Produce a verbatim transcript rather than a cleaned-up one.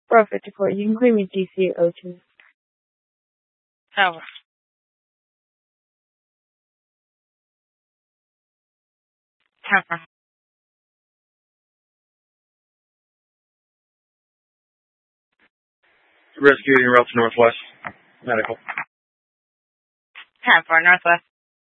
Bro fifty-four, you can claim me D C O two. Tower. Tower. Rescue, route to Northwest. Medical. Tower, Northwest.